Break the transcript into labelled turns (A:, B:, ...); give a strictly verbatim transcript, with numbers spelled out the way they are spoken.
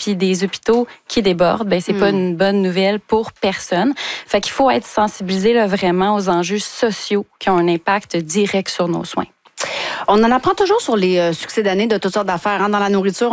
A: puis des hôpitaux qui débordent, ben c'est mm. pas une bonne nouvelle pour personne. Fait qu'il faut être sensibilisé là, vraiment aux enjeux sociaux qui ont un impact direct sur nos soins.
B: On en apprend toujours sur les succès d'année de toutes sortes d'affaires hein, dans la nourriture.